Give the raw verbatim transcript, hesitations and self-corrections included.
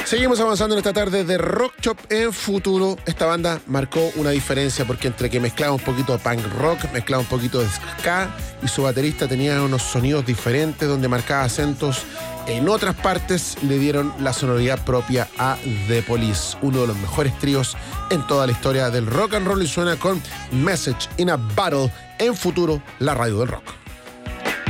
Seguimos avanzando en esta tarde de Rock Shop en Futuro. Esta banda marcó una diferencia porque entre que mezclaba un poquito de punk rock, mezclaba un poquito de ska y su baterista tenía unos sonidos diferentes donde marcaba acentos en otras partes, le dieron la sonoridad propia a The Police, uno de los mejores tríos en toda la historia del rock and roll, y suena con Message in a Bottle en Futuro, la radio del rock.